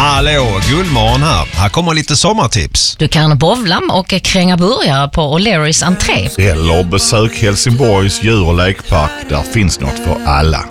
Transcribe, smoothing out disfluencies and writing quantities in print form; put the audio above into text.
Hallå, Gullmorgon här. Här kommer lite sommartips. Du kan bowla och kränga burgare på O'Learys entré. Eller besök Helsingborgs djur- och lekpark. Där finns något för alla.